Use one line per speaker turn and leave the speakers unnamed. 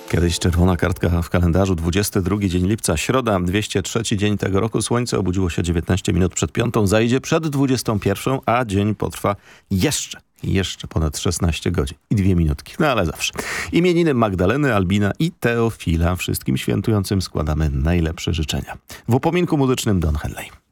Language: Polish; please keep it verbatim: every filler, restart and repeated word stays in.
Kiedyś czerwona kartka w kalendarzu, dwudziesty drugi dzień lipca, środa, dwieście trzeci dzień tego roku. Słońce obudziło się dziewiętnaście minut przed piątą, zajdzie przed dwudziestą pierwszą, a dzień potrwa jeszcze, jeszcze ponad szesnaście godzin i dwie minutki. No ale zawsze. Imieniny Magdaleny, Albina i Teofila. Wszystkim świętującym składamy najlepsze życzenia. W upominku muzycznym Don Henley.